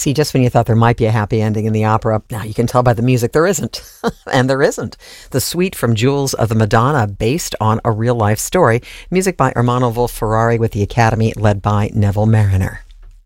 See, just when you thought there might be a happy ending in the opera, now you can tell by the music there isn't. And there isn't. The suite from Jewels of the Madonna, based on a real-life story. Music by Ermanno Wolf-Ferrari with the Academy, led by Neville Mariner.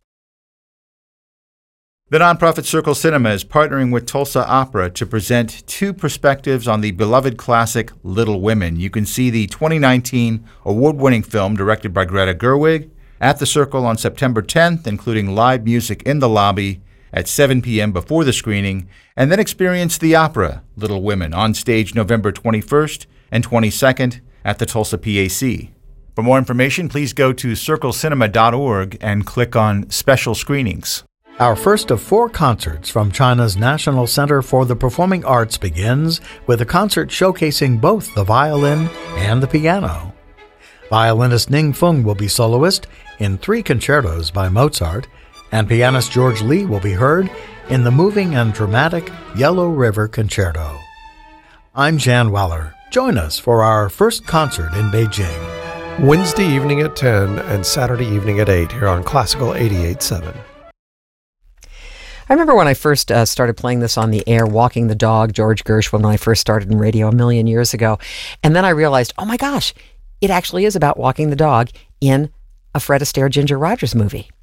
The nonprofit Circle Cinema is partnering with Tulsa Opera to present two perspectives on the beloved classic Little Women. You can see the 2019 award-winning film directed by Greta Gerwig at the Circle on September 10th, including live music in the lobby at 7 p.m. before the screening, and then experience the opera Little Women on stage November 21st and 22nd at the Tulsa PAC. For more information, please go to circlecinema.org and click on Special Screenings. Our first of 4 concerts from China's National Center for the Performing Arts begins with a concert showcasing both the violin and the piano. Violinist Ning Feng will be soloist in 3 concertos by Mozart, and pianist George Lee will be heard in the moving and dramatic Yellow River Concerto. I'm Jan Weller. Join us for our first concert in Beijing. Wednesday evening at 10 and Saturday evening at 8 here on Classical 88.7. I remember when I first started playing this on the air, Walking the Dog, George Gershwin, when I first started in radio a million years ago. And then I realized, oh my gosh, it actually is about walking the dog in a Fred Astaire, Ginger Rogers movie.